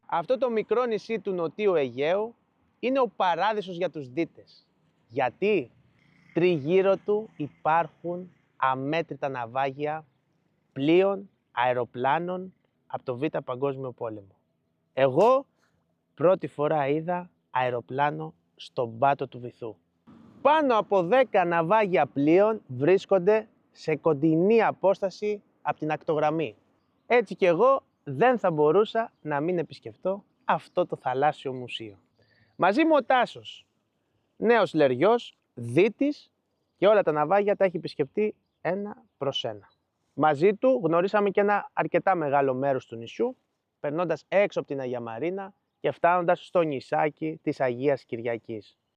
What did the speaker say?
Αυτό το μικρό νησί του Νοτίου Αιγαίου είναι ο παράδεισος για τους δίτες. Γιατί τριγύρω του υπάρχουν αμέτρητα ναυάγια πλοίων, αεροπλάνων από το Β' Παγκόσμιο Πόλεμο. Εγώ πρώτη φορά είδα αεροπλάνο στον πάτο του βυθού. Πάνω από 10 ναυάγια πλοίων βρίσκονται σε κοντινή απόσταση από την ακτογραμμή. Έτσι κι εγώ δεν θα μπορούσα να μην επισκεφτώ αυτό το θαλάσσιο μουσείο. Μαζί μου ο Τάσος, νέος λεριός, δίτης, και όλα τα ναυάγια τα έχει επισκεφτεί ένα προς ένα. Μαζί του γνωρίσαμε και ένα αρκετά μεγάλο μέρος του νησιού, περνώντας έξω από την Αγία Μαρίνα και φτάνοντας στο νησάκι της Αγίας Κυριακής.